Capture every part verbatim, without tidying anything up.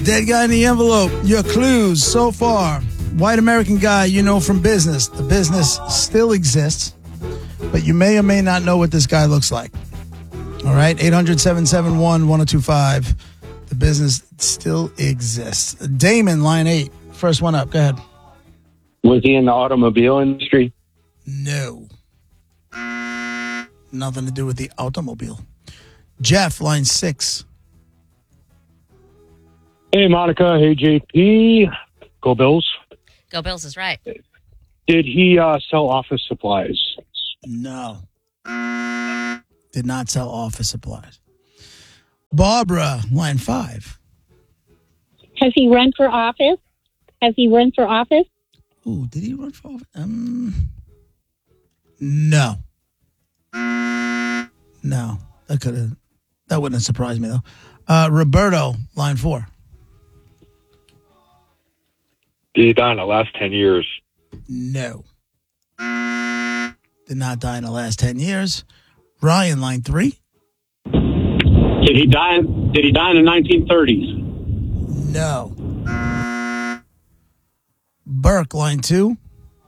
Dead guy in the envelope. Your clues so far. White American guy you know from business. The business still exists, but you may or may not know what this guy looks like. All right, eight hundred, seven seven one, one oh two five. The business still exists. Damon, line eight. First one up. Go ahead. Was he in the automobile industry? No. Nothing to do with the automobile. Jeff, line six. Hey, Monica. Hey, J P. Go Bills. Go Bills is right. Did he uh, sell office supplies? No. Did not sell office supplies. Barbara, line five. Has he run for office? Has he run for office? Ooh, did he run for office? Um, no. No. That could have, that wouldn't have surprised me, though. Uh, Roberto, line four. Did he die in the last ten years? No. Did not die in the last ten years. Ryan, line three. Did he die? In, did he die in the nineteen thirties? No. Burke, line two.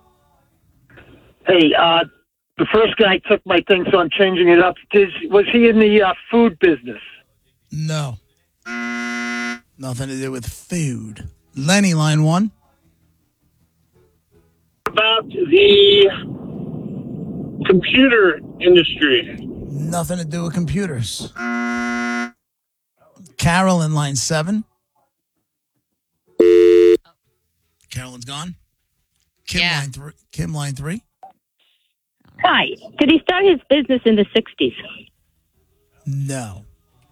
Hey, uh, the first guy took my thing, so I'm changing it up. Did, was he in the uh, food business? No. Nothing to do with food. Lenny, line one. About the computer industry. Nothing to do with computers. Carol in line seven. Carolyn's gone. Kim, Yeah. line three. Kim, line three. Hi. Did he start his business in the sixties? No.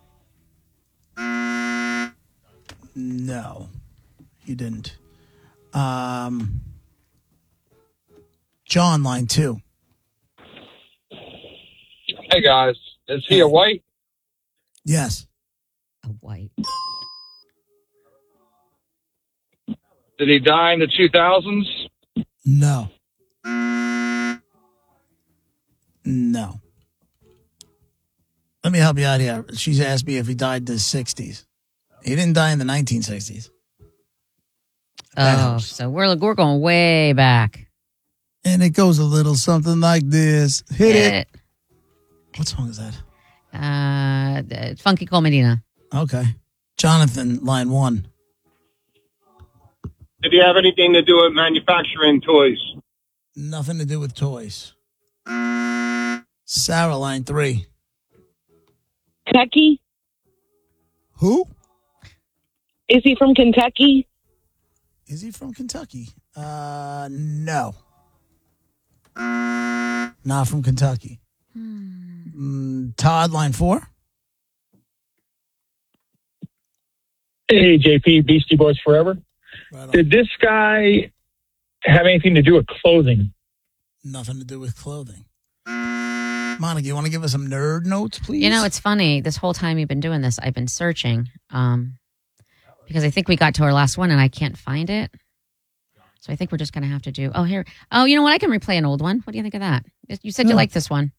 No, he didn't. Um, John, line two. Hey, guys. Is he a white? Yes. A white. Did he die in the two thousands? No. No. Let me help you out here. She's asked me if he died in the sixties. He didn't die in the nineteen sixties. That Oh, helps. so we're we're going way back. And it goes a little something like this. Hit it. What song is that? Uh, uh, Funky Cole Medina. Okay. Jonathan, line one. Did he have anything to do with manufacturing toys? Nothing to do with toys. Sarah, line three. Kentucky? Who? Is he from Kentucky? Is he from Kentucky? Uh, no. Not from Kentucky. Mm, Todd, line four. Hey, J P, Beastie Boys Forever. Right on. Did this guy have anything to do with clothing? Nothing to do with clothing. Monica, you want to give us some nerd notes, please? You know, it's funny. This whole time you've been doing this, I've been searching um, because I think we got to our last one and I can't find it. So I think we're just going to have to do. Oh, here. Oh, you know what? I can replay an old one. What do you think of that? You said you Yeah. like this one.